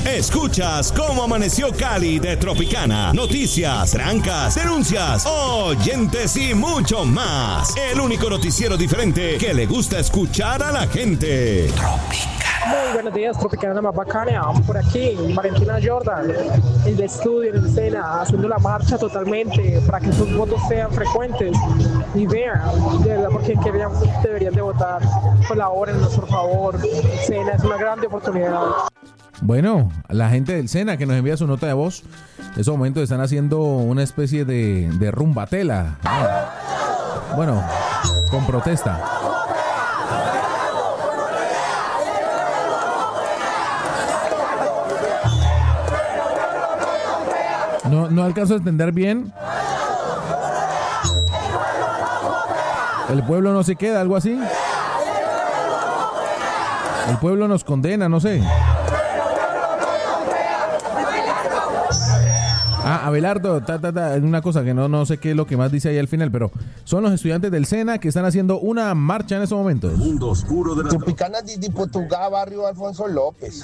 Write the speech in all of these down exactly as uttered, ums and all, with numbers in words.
Escuchas cómo amaneció Cali de Tropicana. Noticias, trancas, denuncias, oyentes y mucho más. El único noticiero diferente que le gusta escuchar a la gente. Tropicana. Muy buenos días, Tropicana más bacana. Por aquí, Valentina Jordan, en el estudio, en el Sena, haciendo la marcha totalmente para que sus votos sean frecuentes y vean, de verdad, porque querían, deberían de votar. Colaboren, por favor. Sena es una gran oportunidad. Bueno, la gente del Sena que nos envía su nota de voz, en esos momentos están haciendo una especie de, de rumbatela. Ah. Bueno, con protesta. No, no alcanzo a entender bien. El pueblo no se queda, algo así. El pueblo nos condena, no sé. Ah, Abelardo, ta, ta, ta, una cosa que no, no sé qué es lo que más dice ahí al final, pero son los estudiantes del Sena que están haciendo una marcha en estos momentos. Mundo oscuro de la Tropicana de Portugal, barrio Alfonso López.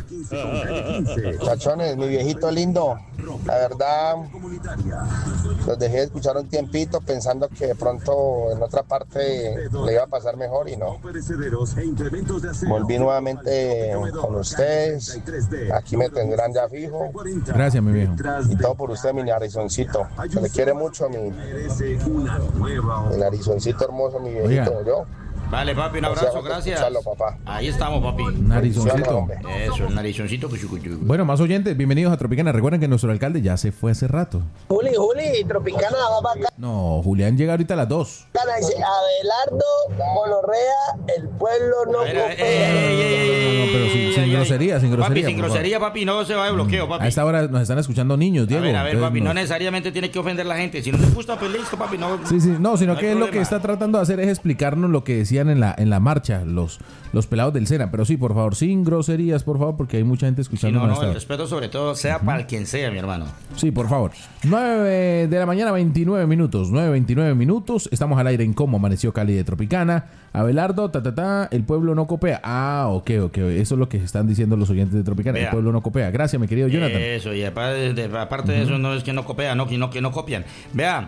Chachones, mi viejito lindo, la verdad, los dejé de escuchar un tiempito pensando que de pronto en otra parte le iba a pasar mejor y no. Volví nuevamente con ustedes, aquí me tendrán ya fijo. Gracias, mi viejo. Y todo por usted, mi narizoncito. Se le quiere mucho, mi, mi narizoncito hermoso, mi viejito, yo. Vale, papi, un abrazo, gracias. Papá. Ahí estamos, papi. Narizoncito. Eso, el narizoncito. Bueno, más oyentes, bienvenidos a Tropicana. Recuerden que nuestro alcalde ya se fue hace rato. Juli, Juli, Tropicana, va para acá. No, Julián llega ahorita a las dos. Dice Abelardo, Monorrea, el pueblo no copia. No, pero sin, sin grosería, sin grosería. Papi, sin grosería, papi, no se va de bloqueo, papi. A esta hora nos están escuchando niños, Diego. A ver, a ver, papi, no, no necesariamente tiene que ofender a la gente. Si no les gusta, pues listo, papi, no. Sí, sí, no, sino no que problema. Lo que está tratando de hacer es explicarnos lo que decían en la en la marcha los, los pelados del Sena. Pero sí, por favor, sin groserías, por favor, porque hay mucha gente escuchando. Sí, no, no, el respeto sobre todo sea uh-huh. para quien sea, mi hermano. Sí, por favor. nueve de la mañana, veintinueve minutos. nueve, veintinueve minutos. Estamos al aire en Cómo Amaneció Cali de Tropicana. Abelardo, ta, ta, ta, el pueblo no copia. Ah, ok, ok. Eso es lo que están diciendo los oyentes de Tropicana. Vea. El pueblo no copia. Gracias, mi querido Jonathan. Eso, y aparte de, aparte uh-huh. de eso, no es que no copia, no, que no, que no copian. Vean.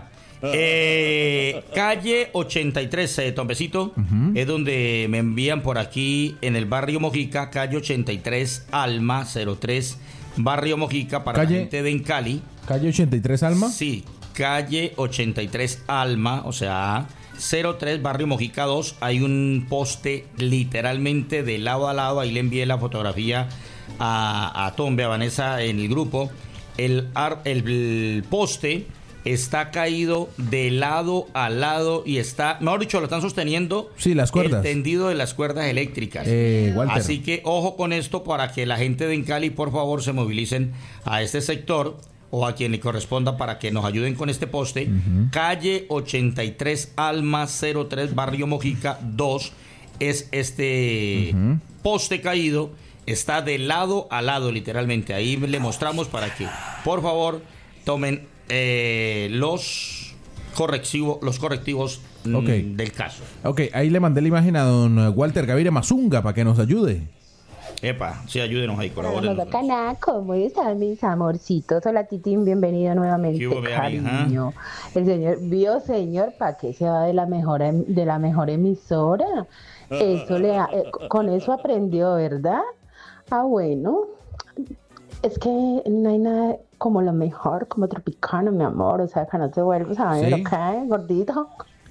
Eh, calle ochenta y tres, eh, Tombecito, uh-huh. es donde me envían por aquí en el barrio Mojica, calle ochenta y tres, Alma cero tres, barrio Mojica, para calle, la gente de Encali. ¿Calle ochenta y tres, Alma? Sí, calle ochenta y tres, Alma, o sea, cero tres, barrio Mojica dos. Hay un poste literalmente de lado a lado. Ahí le envié la fotografía a, a Tombe, a Vanessa en el grupo. El, el, el poste está caído de lado a lado y está, mejor dicho, lo están sosteniendo. Sí, las cuerdas. El tendido de las cuerdas eléctricas. Eh, Walter. Así que ojo con esto para que la gente de Encali, por favor, se movilicen a este sector o a quien le corresponda para que nos ayuden con este poste. Uh-huh. Calle ochenta y tres, Alma cero tres, barrio Mojica dos, es este uh-huh. poste caído. Está de lado a lado, literalmente. Ahí le mostramos para que, por favor, tomen Eh, los correctivos los correctivos okay. mm, del caso. Ok, ahí le mandé la imagen a don Walter Gaviria Mazunga para que nos ayude. Epa, sí, ayúdenos ahí, colaboren. Hola, ¿cómo están mis amorcitos? Hola, Titín, bienvenido nuevamente, hubo, cariño. El señor, vio, señor, ¿para qué se va de la mejor, de la mejor emisora? Eso le ha, eh, con eso aprendió, ¿verdad? Ah, bueno. Es que no hay nada como lo mejor, como Tropicana, mi amor. O sea, que no te vuelvas a ver, ¿sí? ¿Ok, gordito?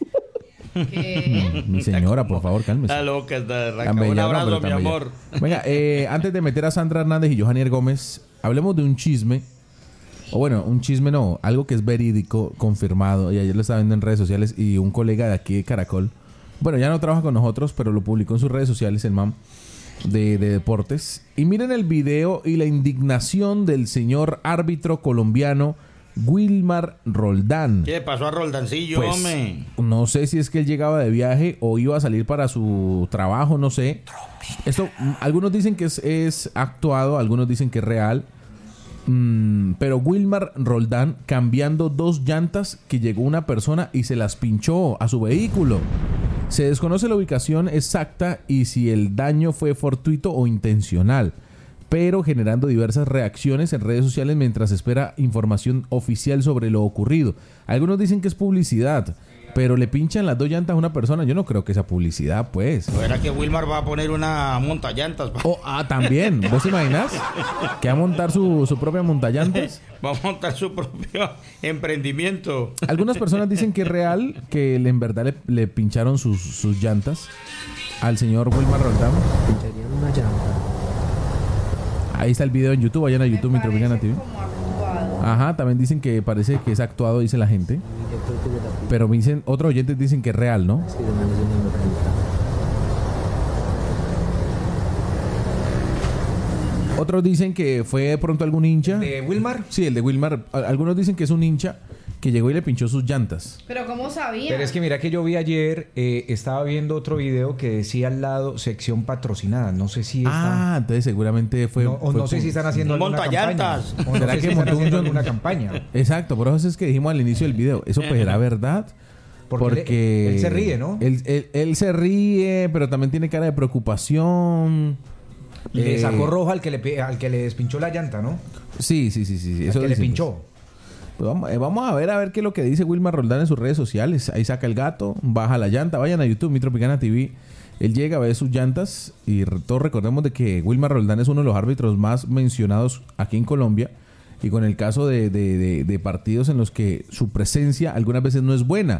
Mi señora, por favor, cálmese. Está loca, está arranca. Un abrazo, no, mi amor. Venga, eh, antes de meter a Sandra Hernández y Johanier Gómez, hablemos de un chisme. O bueno, un chisme no, algo que es verídico, confirmado. Y ayer lo estaba viendo en redes sociales y un colega de aquí de Caracol, bueno, ya no trabaja con nosotros, pero lo publicó en sus redes sociales, el man de, de deportes. Y miren el video y la indignación del señor árbitro colombiano Wilmar Roldán. ¿Qué pasó a Roldancillo, pues, hombre? No sé si es que él llegaba de viaje o iba a salir para su trabajo, no sé. Esto, algunos dicen que es, es actuado, algunos dicen que es real. Mm, pero Wilmar Roldán cambiando dos llantas que llegó una persona y se las pinchó a su vehículo. Se desconoce la ubicación exacta y si el daño fue fortuito o intencional. pero generando diversas reacciones en redes sociales mientras espera información oficial sobre lo ocurrido. Algunos dicen que es publicidad, pero le pinchan las dos llantas a una persona. Yo no creo que sea publicidad, pues. ¿Era que Wilmar va a poner una montallantas? Oh, ah, también. ¿Vos te imaginas? Que va a montar su, su propia montallantas. Va a montar su propio emprendimiento. Algunas personas dicen que es real, que en verdad le, le pincharon sus, sus llantas al señor Wilmar Roldán. Pincharían una llanta. Ahí está el video en YouTube. Vayan a YouTube, Mitropicana T V. Ajá, también dicen que parece que es actuado, dice la gente. Pero me dicen, otros oyentes dicen que es real, ¿no? Otros dicen que fue de pronto algún hincha. ¿De Wilmar? Sí, el de Wilmar. Algunos dicen que es un hincha que llegó y le pinchó sus llantas. Pero ¿cómo sabía? Pero es que mira que yo vi ayer, eh, estaba viendo otro video que decía al lado sección patrocinada. No sé si está... Ah, entonces seguramente fue... No, o fue no sé si están haciendo alguna campaña. O no ¿Será sé que si están montó un haciendo John- alguna campaña. Exacto, por eso es que dijimos al inicio del video. Eso pues era verdad. Porque, Porque él, él se ríe, ¿no? Él, él, él se ríe, pero también tiene cara de preocupación. Le Eh, sacó roja al que le, pe- al que le despinchó la llanta, ¿no? Sí, sí, sí, sí. sí, Al eso que le dicen, pinchó. Pues vamos, eh, vamos a ver a ver qué es lo que dice Wilmar Roldán en sus redes sociales. Ahí saca el gato, baja la llanta. Vayan a YouTube, Mitropicana T V. Él llega a ver sus llantas y re- todos recordemos de que Wilmar Roldán es uno de los árbitros más mencionados aquí en Colombia. Y con el caso de, de, de, de partidos en los que su presencia algunas veces no es buena.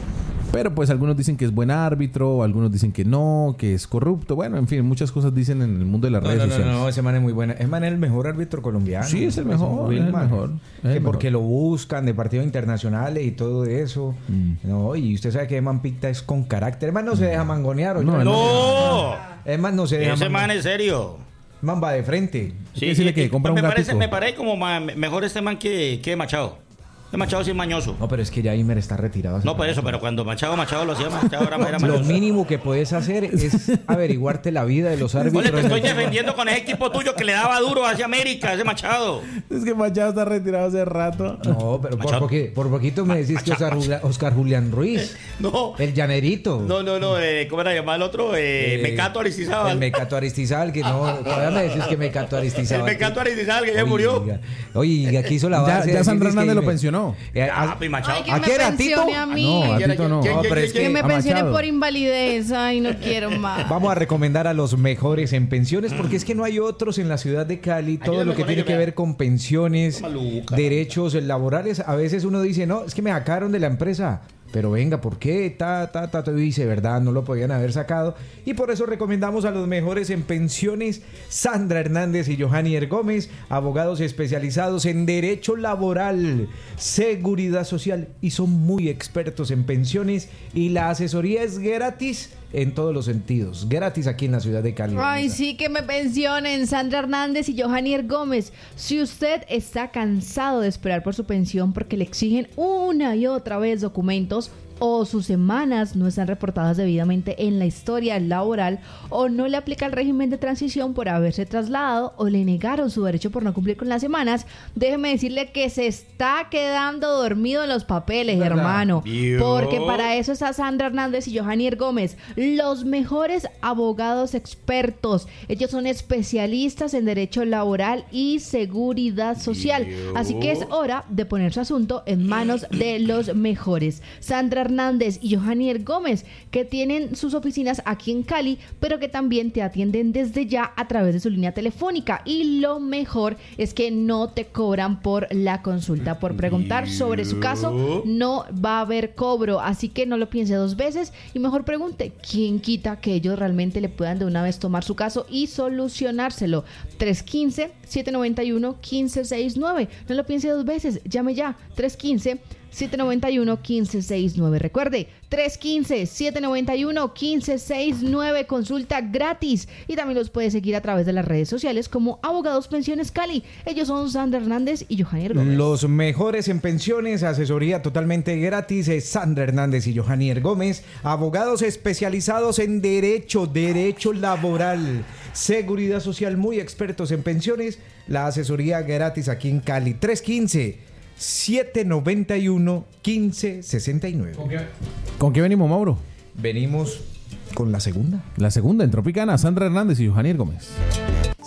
Pero pues algunos dicen que es buen árbitro, algunos dicen que no, que es corrupto. Bueno, en fin, muchas cosas dicen en el mundo de las No, redes no, no, sociales. no, ese man es muy bueno. Ese man es el mejor árbitro colombiano. Sí, es el mejor, es el Wilmar. mejor, es Que el porque mejor. lo buscan de partidos internacionales y todo eso. Mm. No, y usted sabe que ese man Picta es con carácter. El man no se deja mangonear. ¿o No, yo? ¡No! El man no se deja Ese man mangonear. es serio. El man va de frente. que decirle que compra me un parece, gatico. me parece como ma- mejor este man que, que Machado. Este Machado sí es mañoso. No, pero es que ya Imer está retirado. hace No, por rato. eso, pero cuando Machado, Machado lo hacía, Machado era, era Lo mañoso. mínimo que puedes hacer es averiguarte la vida de los árbitros. Oye, te estoy defendiendo con ese equipo tuyo que le daba duro hacia América, ese Machado. Es que Machado está retirado hace rato. No, pero por, Machado. poqui- por poquito me decís que Oscar, Julia- Oscar Julián Ruiz, No, el llanerito. no, no, no, eh, ¿cómo era llamado el otro? Eh, Eh, Mecato Aristizábal. El Mecato Aristizábal, que no, todavía me decís que Mecato El Aristizábal. Mecato Aristizábal que ya murió. Oiga, Oye, aquí hizo la Ya, base. ya de Sandra decir que Hernández lo me- pensionó. Eh, Ah, a- pues Machado. Ay, que ¿A me qué era, pensione Tito? a Ah, mí. no, a ¿Quién- Tito no. quién- No, quién- pero es quién- Que me a pensionen Machado. por invalidez. Ay, no quiero más. Vamos a recomendar a los mejores en pensiones porque es que no hay otros en la ciudad de Cali. Todo Ayúdame lo que con tiene ello, que vea. ver con pensiones, Maluca. derechos laborales. A veces uno dice, no, es que me sacaron de la empresa. Pero venga, ¿por qué? Ta, ta, ta, ta, y dice, ¿verdad? No lo podían haber sacado. Y por eso recomendamos a los mejores en pensiones, Sandra Hernández y Johannier Gómez, abogados especializados en derecho laboral, seguridad social y son muy expertos en pensiones y la asesoría es gratis en todos los sentidos. Gratis aquí en la ciudad de Cali. Ay, Vanessa. sí, que me pensionen Sandra Hernández y Johannier Gómez. Si usted está cansado de esperar por su pensión porque le exigen una y otra vez documentos o sus semanas no están reportadas debidamente en la historia laboral o no le aplica el régimen de transición por haberse trasladado o le negaron su derecho por no cumplir con las semanas, déjeme decirle que se está quedando dormido en los papeles, ¿Verdad? hermano. Dios. Porque para eso está Sandra Hernández y Johannier Gómez, los mejores abogados expertos. Ellos son especialistas en derecho laboral y seguridad social. Dios. Así que es hora de poner su asunto en manos de los mejores. Sandra Hernández y Johannier Gómez, que tienen sus oficinas aquí en Cali, pero que también te atienden desde ya a través de su línea telefónica. Y lo mejor es que no te cobran por la consulta. Por preguntar sobre su caso, no va a haber cobro. Así que no lo piense dos veces y mejor pregunte. ¿Quién quita que ellos realmente le puedan de una vez tomar su caso y solucionárselo? tres uno cinco, siete nueve uno, uno cinco seis nueve. No lo piense dos veces. Llame ya. tres uno cinco, siete nueve uno, uno cinco seis nueve. Recuerde, tres uno cinco, siete nueve uno, uno cinco seis nueve. Consulta gratis. Y también los puede seguir a través de las redes sociales como Abogados Pensiones Cali. Ellos son Sandra Hernández y Johannier Gómez. Los mejores en pensiones, asesoría totalmente gratis, es Sandra Hernández y Johannier Gómez, abogados especializados en derecho, derecho laboral, seguridad social, muy expertos en pensiones, la asesoría gratis aquí en Cali, tres uno cinco, siete nueve uno, uno cinco seis nueve. ¿Con qué venimos, Mauro? Venimos con la segunda. La segunda en Tropicana, Sandra Hernández y Johannier Gómez.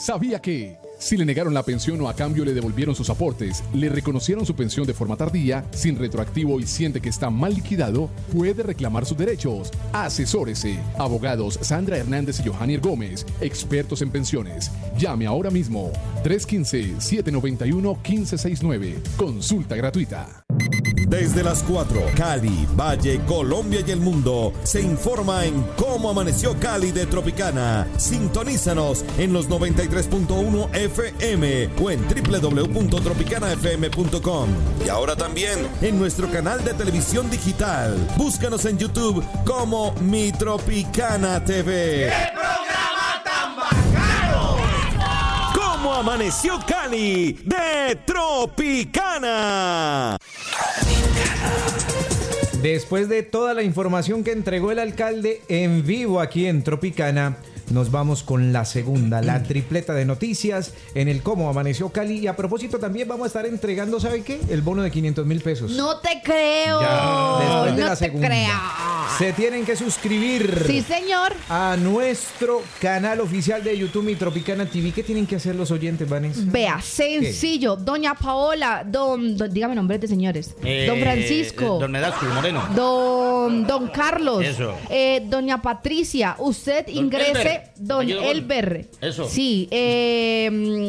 ¿Sabía que si le negaron la pensión o a cambio le devolvieron sus aportes, le reconocieron su pensión de forma tardía, sin retroactivo y siente que está mal liquidado, puede reclamar sus derechos? Asesórese. Abogados Sandra Hernández y Johanier Gómez, expertos en pensiones. Llame ahora mismo. tres uno cinco, siete nueve uno, uno cinco seis nueve. Consulta gratuita. Desde las cuatro, Cali, Valle, Colombia y el mundo, se informa en Cómo Amaneció Cali de Tropicana. Sintonízanos en los noventa y tres punto uno F M o en doble u doble u doble u punto tropicana f m punto com. Y ahora también en nuestro canal de televisión digital. Búscanos en YouTube como Mi Tropicana T V. ¡Qué programa tan bacano! Cómo Amaneció Cali de Tropicana. Después de toda la información que entregó el alcalde en vivo aquí en Tropicana, nos vamos con la segunda, la tripleta de noticias en el Cómo Amaneció Cali. Y a propósito, también vamos a estar entregando, ¿sabe qué? El bono de quinientos mil pesos. No te creo. Ya, después de no la te segunda. creo. Se tienen que suscribir. Sí, señor. A nuestro canal oficial de YouTube, Mi Tropicana T V. ¿Qué tienen que hacer los oyentes, Vanessa? Vea, sencillo. ¿Qué? Doña Paola, don, don dígame nombres de señores. Eh, don Francisco. Eh, don Medasco Moreno. Don, don Carlos. Eso. Eh, doña Patricia, usted Don ingrese. Elber. Don Elber. Eso. Sí. Eh,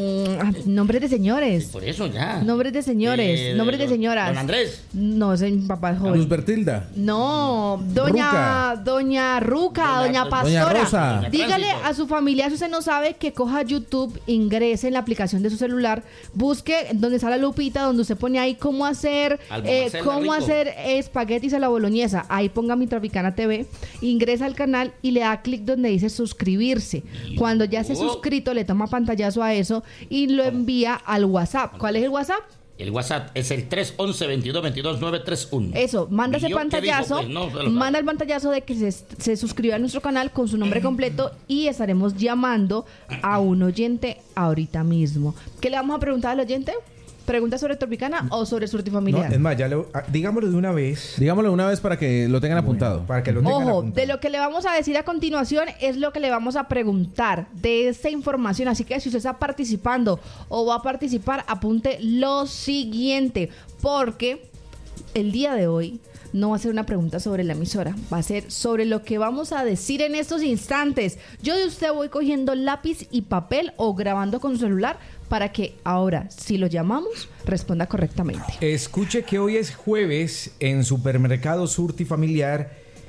mm, nombres de señores. Por eso ya. Nombres de señores. Eh, nombres de don, señoras. Don Andrés. No, ese es mi papá joven. Luz Bertilda. No, doña Ruca. doña Ruca, doña, Doña- Pastora. Doña Rosa. Dígale Tránsito. a su familia, si usted no sabe, que coja YouTube, ingrese en la aplicación de su celular, busque donde está la lupita, donde usted pone ahí cómo hacer, Alma eh, Marcela cómo Rico. hacer espaguetis a la boloñesa. Ahí ponga Mi Tropicana T V, ingresa al canal y le da clic donde dice suscribirse. Cuando ya esté Oh. suscrito, le toma pantallazo a eso y lo envía al WhatsApp. ¿Cuál es el WhatsApp? El WhatsApp es el tres once, veintidós, veintidós, nueve treinta y uno. Eso, manda ese ¿Y yo qué pantallazo, digo? Pues no, se lo sabe. manda el pantallazo de que se, se suscriba a nuestro canal con su nombre completo y estaremos llamando a un oyente ahorita mismo. ¿Qué le vamos a preguntar al oyente? ¿Pregunta sobre Tropicana o sobre No, Surtifamiliar? es más, ya lo, ah, digámoslo de una vez. Digámoslo una vez para que lo tengan apuntado. Para que lo tengan Ojo, apuntado. de lo que le vamos a decir a continuación es lo que le vamos a preguntar de esta información. Así que si usted está participando o va a participar, apunte lo siguiente. Porque el día de hoy no va a ser una pregunta sobre la emisora, va a ser sobre lo que vamos a decir en estos instantes. Yo de usted voy cogiendo lápiz y papel o grabando con su celular para que ahora, si lo llamamos, responda correctamente. Escuche que hoy es jueves en Supermercado Surtifamiliar.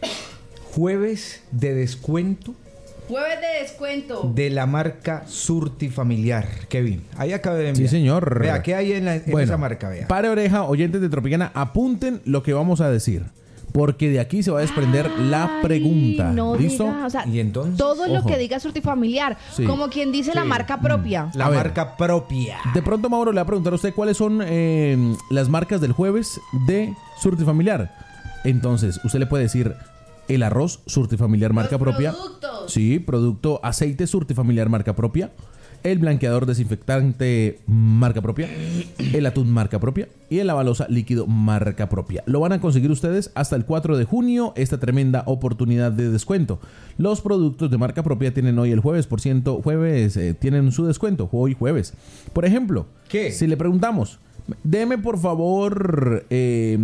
Jueves de descuento Jueves de descuento. de la marca Surtifamiliar. Kevin, ahí acaba de enviar. Sí, señor. Vea, ¿qué hay en, la, en Bueno, esa marca? Vea. Pare oreja, oyentes de Tropicana, apunten lo que vamos a decir. Porque de aquí se va a desprender la Ay, pregunta. no ¿Listo? diga, o sea, ¿Y entonces? todo lo Ojo. que diga Surtifamiliar, Sí. como quien dice la Sí. marca propia. La A ver. marca propia. De pronto Mauro le va a preguntar a usted cuáles son eh, las marcas del jueves de Surtifamiliar. Entonces, usted le puede decir el arroz Surtifamiliar marca Los propia. productos. Sí, producto aceite Surtifamiliar marca propia. El blanqueador desinfectante marca propia. El atún marca propia. Y el lavalosa líquido marca propia. Lo van a conseguir ustedes hasta el cuatro de junio, esta tremenda oportunidad de descuento. Los productos de marca propia tienen hoy el jueves, por ciento, jueves, eh, tienen su descuento, hoy jueves. Por ejemplo, ¿Qué? si le preguntamos, deme por favor eh,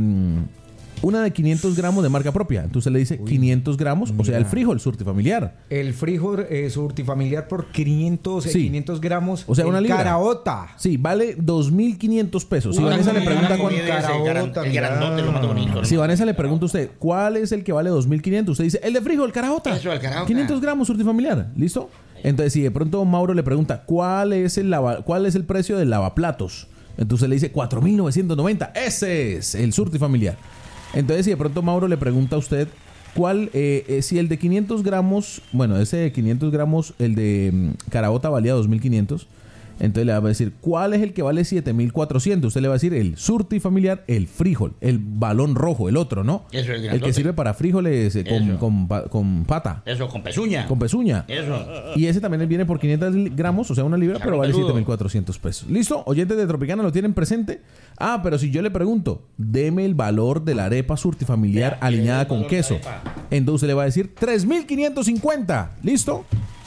una de quinientos gramos de marca propia. Entonces le dice quinientos gramos, o sea, el frijol Surtifamiliar. El frijol eh, Surtifamiliar por quinientos, eh, Sí. quinientos gramos. O sea, una el libra. Caraota. Sí, vale dos mil quinientos pesos. Si Una Vanessa le comida, pregunta una cuál- comida. Caraota, el grandote, lo más bonito. si Vanessa le pregunta a usted cuál es el que vale dos mil quinientos, usted dice el de frijol, Caraota. Eso, el Caraota. quinientos gramos Surtifamiliar, ¿listo? Entonces, si de pronto Mauro le pregunta cuál es el lava- cuál es el precio del lavaplatos, entonces le dice cuatro mil novecientos noventa. Ese es el Surtifamiliar. Entonces, si de pronto Mauro le pregunta a usted cuál, eh, eh, si el de quinientos gramos, bueno, ese de quinientos gramos, el de mm, Caraota valía dos mil quinientos, entonces le va a decir, ¿cuál es el que vale siete mil cuatrocientos? Usted le va a decir el Surtifamiliar, el frijol, el balón rojo, el otro, ¿no? Eso, el el grandote. que sirve para frijoles eh, con, Eso. con, pa- con pata, Eso, con pezuña. con pezuña. Eso. Y ese también viene por quinientos gramos, o sea, una libra, Claro, pero vale peludo. siete mil cuatrocientos pesos. ¿Listo? Oyentes de Tropicana, ¿lo tienen presente? Ah, pero si yo le pregunto, deme el valor de la arepa Surtifamiliar aliñada con queso. Entonces le va a decir tres mil quinientos cincuenta. ¿Listo?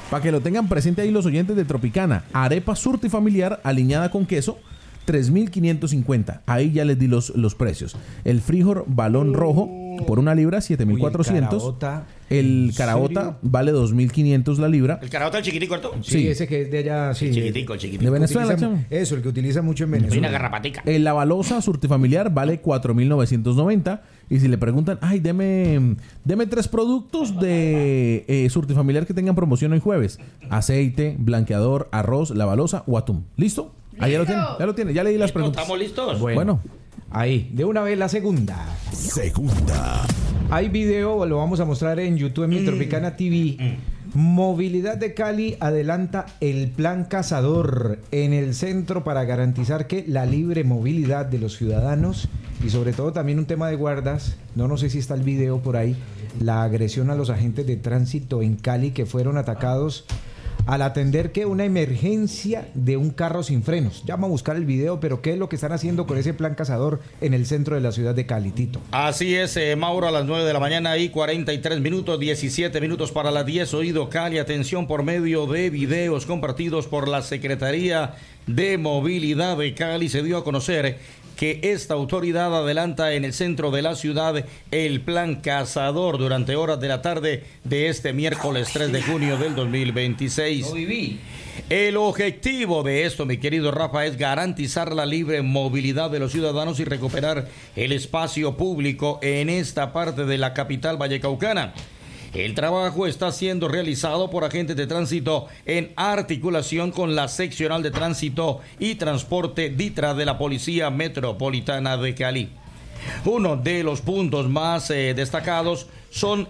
Para que lo tengan presente ahí los oyentes de Tropicana. Arepa surtifamiliar aliñada con queso, tres mil quinientos cincuenta. Ahí ya les di los, los precios. El frijol balón rojo por una libra, siete mil cuatrocientos. El caraota vale dos mil quinientos la libra. ¿El caraota el chiquitico, ¿cierto? Sí, sí, ese que es de allá, sí. El chiquitico, el chiquitico. De Venezuela, utiliza, eso, el que utiliza mucho en Venezuela. Una garrapatica. El la balosa surtifamiliar vale cuatro mil novecientos noventa. Y si le preguntan, ay, deme, deme tres productos de eh, surtifamiliar que tengan promoción hoy jueves. Aceite, blanqueador, arroz, la balosa o atún. ¿Listo? Ahí ya lo tiene, ya lo tiene, ya leí las preguntas. ¿Estamos listos? Bueno, Bueno. ahí, de una vez la segunda. Segunda. Hay video, lo vamos a mostrar en YouTube en Mi Tropicana T V. Movilidad de Cali adelanta el plan Cazador en el centro para garantizar que la libre movilidad de los ciudadanos y sobre todo también un tema de guardas. No, no sé si está el video por ahí. La agresión a los agentes de tránsito en Cali que fueron atacados al atender que una emergencia de un carro sin frenos. Ya vamos a buscar el video, pero ¿qué es lo que están haciendo con ese plan Cazador en el centro de la ciudad de Cali, Tito? Así es, eh, Mauro, a las nueve de la mañana y cuarenta y tres minutos, diecisiete minutos para las diez, oído Cali. Atención, por medio de videos compartidos por la Secretaría de Movilidad de Cali, se dio a conocer que esta autoridad adelanta en el centro de la ciudad el plan Cazador durante horas de la tarde de este miércoles tres de junio del dos mil veintiséis. Lo viví. El objetivo de esto, mi querido Rafa, es garantizar la libre movilidad de los ciudadanos y recuperar el espacio público en esta parte de la capital vallecaucana. El trabajo está siendo realizado por agentes de tránsito en articulación con la seccional de tránsito y transporte DITRA de la Policía Metropolitana de Cali. Uno de los puntos más eh, destacados son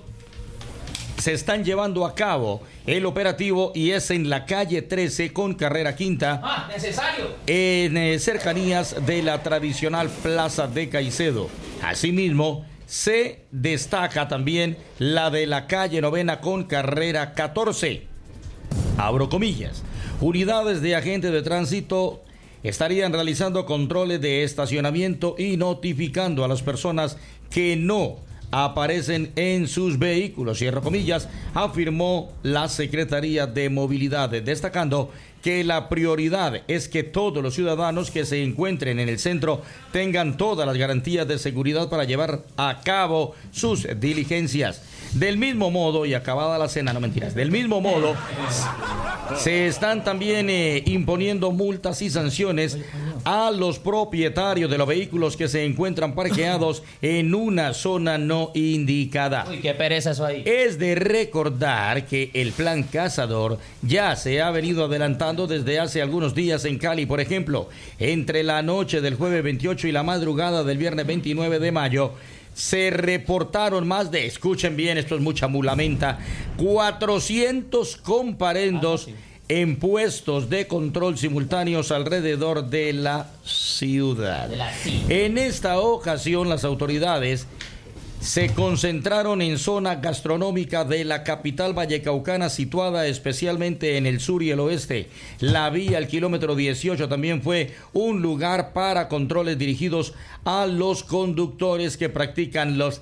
se están llevando a cabo el operativo y es en la calle trece con carrera quinta. Ah, necesario. En eh, cercanías de la tradicional Plaza de Caicedo. Asimismo, se destaca también la de la calle novena con carrera catorce. Abro comillas. Unidades de agentes de tránsito estarían realizando controles de estacionamiento y notificando a las personas que no aparecen en sus vehículos, cierro comillas, afirmó la Secretaría de Movilidad, destacando que la prioridad es que todos los ciudadanos que se encuentren en el centro tengan todas las garantías de seguridad para llevar a cabo sus diligencias. Del mismo modo, y acabada la cena, no mentiras, del mismo modo, se están también eh, imponiendo multas y sanciones a los propietarios de los vehículos que se encuentran parqueados en una zona no indicada. Uy, qué pereza eso ahí. Es de recordar que el plan Cazador ya se ha venido adelantando desde hace algunos días en Cali. Por ejemplo, entre la noche del jueves veintiocho y la madrugada del viernes veintinueve de mayo, se reportaron más de, escuchen bien, esto es mucha mulamenta, cuatrocientos comparendos ah, sí. en puestos de control simultáneos alrededor de la ciudad. De la en esta ocasión, las autoridades se concentraron en zona gastronómica de la capital vallecaucana, situada especialmente en el sur y el oeste. La vía al kilómetro dieciocho también fue un lugar para controles dirigidos a los conductores que practican los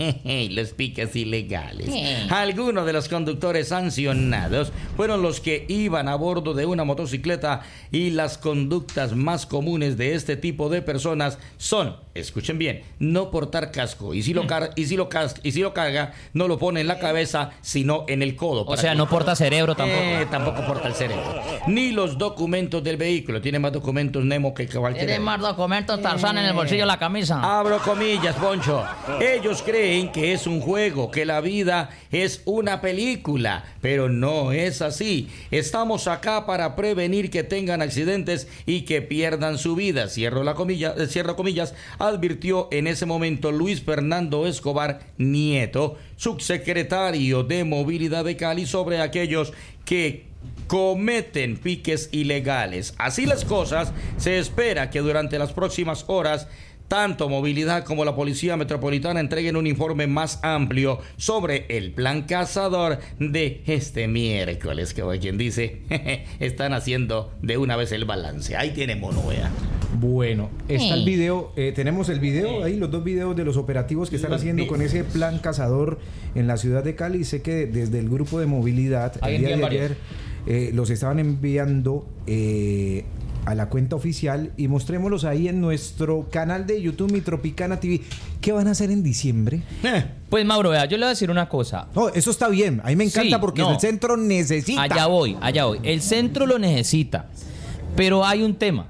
los piques ilegales. Algunos de los conductores sancionados fueron los que iban a bordo de una motocicleta, y las conductas más comunes de este tipo de personas son, escuchen bien, no portar casco, y si lo car y si lo cas y si lo carga, no lo pone en la cabeza, sino en el codo. O sea, no porta cerebro tampoco. Eh, tampoco porta el cerebro. Ni los documentos del vehículo. Tiene más documentos Nemo que cualquier. Tiene más documentos Tarzán en el bolsillo de la camisa. Abro comillas, Poncho. Ellos creen que es un juego, que la vida es una película, pero no es así. Estamos acá para prevenir que tengan accidentes y que pierdan su vida. Cierro la comilla, cierro comillas, advirtió en ese momento Luis Fernando Escobar Nieto, subsecretario de Movilidad de Cali, sobre aquellos que cometen piques ilegales. Así las cosas, se espera que durante las próximas horas tanto Movilidad como la Policía Metropolitana entreguen un informe más amplio sobre el plan Cazador de este miércoles, que hoy quien dice, están haciendo de una vez el balance. Ahí tiene mono, vea. Bueno, está Sí. el video, eh, tenemos el video ahí, los dos videos de los operativos que están haciendo con ese plan cazador en la ciudad de Cali. Sé que desde el grupo de movilidad, Ahí el día de envían ayer, eh, los estaban enviando eh, a la cuenta oficial y mostrémoslos ahí en nuestro canal de YouTube, Mi Tropicana T V. ¿Qué van a hacer en diciembre? Pues Mauro, vea, yo le voy a decir una cosa. No, eso está bien, a mí me encanta Sí, porque no. el centro necesita. Allá voy, allá voy. El centro lo necesita, pero hay un tema.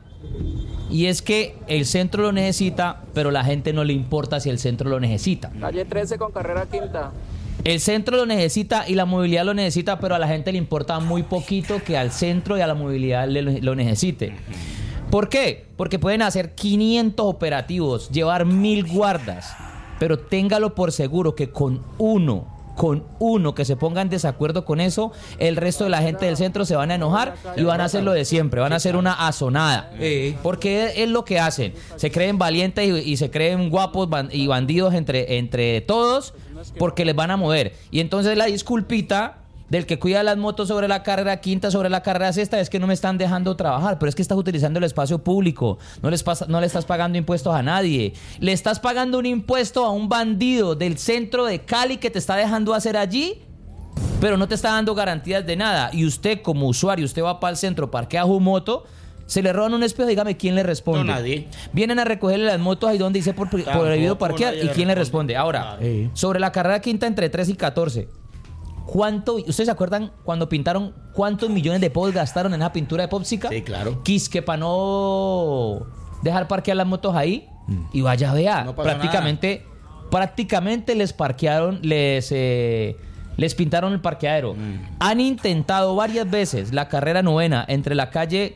Y es que el centro lo necesita, pero la gente no le importa si el centro lo necesita. Calle trece con carrera quinta. El centro lo necesita y la movilidad lo necesita, pero a la gente le importa muy poquito que al centro y a la movilidad le- lo necesite. ¿Por qué? Porque pueden hacer quinientos operativos, llevar mil guardas, pero téngalo por seguro que con uno, con uno que se ponga en desacuerdo con eso, el resto de la gente del centro se van a enojar y van a hacer lo de siempre, van a hacer una azonada. Porque es lo que hacen. Se creen valientes y, y se creen guapos ban- y bandidos entre, entre todos porque les van a mover. Y entonces la disculpita del que cuida las motos sobre la carrera quinta, sobre la carrera sexta, es que no me están dejando trabajar, pero es que estás utilizando el espacio público, no, les pasa, no le estás pagando impuestos a nadie, le estás pagando un impuesto a un bandido del centro de Cali que te está dejando hacer allí, pero no te está dando garantías de nada, y usted como usuario, usted va para el centro, parquea su moto, se le roban un espejo, dígame quién le responde. No, nadie. Vienen a recogerle las motos ahí donde dice por, por Tampoco prohibido parquear, nadie y le quién le responde. responde. Ahora, Claro. sobre la carrera quinta entre tres y catorce, ¿cuánto, ustedes se acuerdan cuando pintaron cuántos millones de pesos gastaron en esa pintura de Popsica? Sí, claro. Quisque para no dejar parquear las motos ahí, y vaya vea, No pasó prácticamente, prácticamente les parquearon, les eh, les pintaron el parqueadero. Han intentado varias veces la carrera novena entre la calle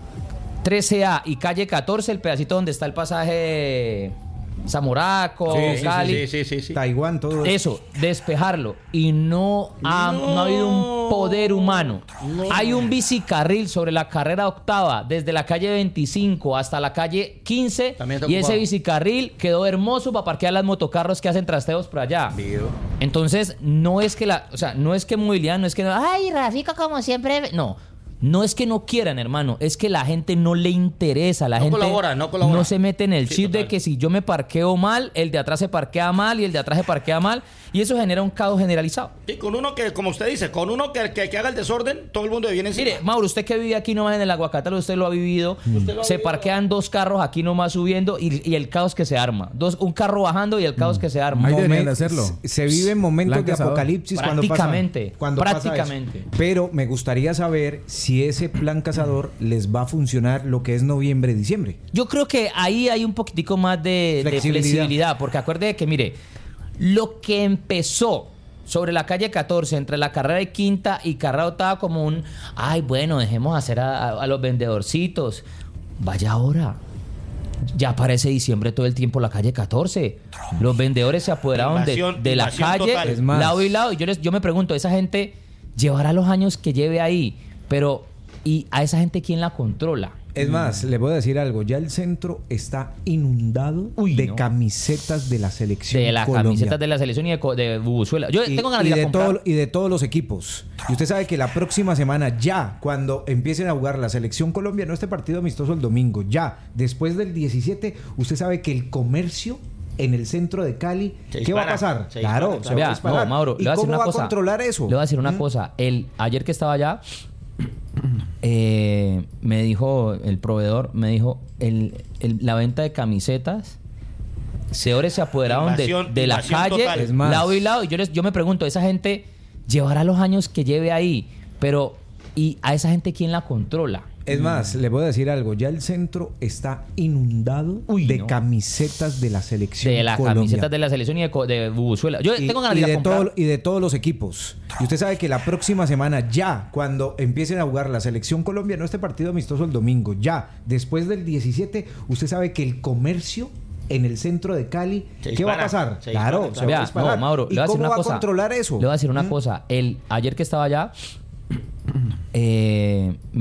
trece A y calle catorce, el pedacito donde está el pasaje Zamoraco, Sí, sí, Cali. sí, sí, sí, sí. Taiwán, todo Eso, despejarlo. Y no ha, no. ha habido un poder humano. Hay un bicicarril sobre la carrera octava, desde la calle veinticinco hasta la calle quince. También está Y ese ocupado. bicicarril quedó hermoso para parquear las motocarros que hacen trasteos por allá. Entonces, no es que la, o sea, no es que movilidad, no es que, ay, Rafico como siempre, no. No es que no quieran, hermano, es que la gente no le interesa, la No gente colabora, no colabora. se mete en el Sí, chip total. de que si yo me parqueo mal, el de atrás se parquea mal y el de atrás se parquea mal, y eso genera un caos generalizado. Sí, con uno que, como usted dice, con uno que, que, que haga el desorden, todo el mundo viene encima. Mire, Mauro, usted que vive aquí nomás en el Aguacatalo, usted lo ha vivido, Usted lo ha se vivido. parquean dos carros aquí nomás subiendo y, y el caos que se arma. Dos, un carro bajando y el caos que se arma. Ahí deberían Momen- de hacerlo. Se, se viven momentos Plan de cazador. apocalipsis cuando pasa, Prácticamente, cuando pasa eso. prácticamente. Pero me gustaría saber si ese plan cazador les va a funcionar lo que es noviembre, diciembre. Yo creo que ahí hay un poquitico más de de Flexibilidad. flexibilidad, porque acuerde que, mire, lo que empezó sobre la calle catorce, entre la carrera de quinta y carrera octava, como un, ay, bueno, dejemos hacer a, a- a los vendedorcitos. Vaya ahora. Ya parece diciembre todo el tiempo la calle catorce. Los vendedores se apoderaron de, Invasión- de la invasión calle, total. Es más. lado y lado. Y yo, les, yo me pregunto, esa gente llevará los años que lleve ahí, pero ¿y a esa gente quién la controla? Es más, le voy a decir algo. Ya el centro está inundado Uy, de no. camisetas de la selección De las Colombia. camisetas de la selección y de, co- de Bubuzuela. Yo Y, tengo ganas y de ir de a comprar. todo- y de todos los equipos. Y usted sabe que la próxima semana, ya cuando empiecen a jugar la selección Colombia, no este partido amistoso el domingo, ya después del diecisiete, usted sabe que el comercio en el centro de Cali, Se ¿qué va a dispara, pasar? se Claro, dispara, se va a Vea, disparar. no, Mauro, ¿Y le voy a decir cómo una va cosa. a controlar eso? Le voy a decir una ¿Mm? cosa. El, ayer que estaba allá, eh, me dijo el proveedor, me dijo, el, el- la venta de camisetas, señores se apoderaron de, Invasión- de la invasión calle, total. Es más. lado y lado. Y yo, les, yo me pregunto, esa gente llevará los años que lleve ahí, pero ¿y a esa gente quién la controla? Es más, le voy a decir algo. Ya el centro está inundado Uy, de no. camisetas de la selección De las Colombia. camisetas de la selección y de, co- de Bubuzuela. Yo Y, tengo ganas y de ir a de comprar. todo- y de todos los equipos. Y usted sabe que la próxima semana, ya cuando empiecen a jugar la selección Colombia, no este partido amistoso el domingo, ya después del diecisiete, usted sabe que el comercio en el centro de Cali, Se ¿qué va a dispara, pasar? se Claro, dispara, se va a Vea, disparar. no, Mauro, ¿Y le voy a decir cómo una va cosa. a controlar eso? Le voy a decir una ¿Mm? cosa. El, ayer que estaba allá, eh,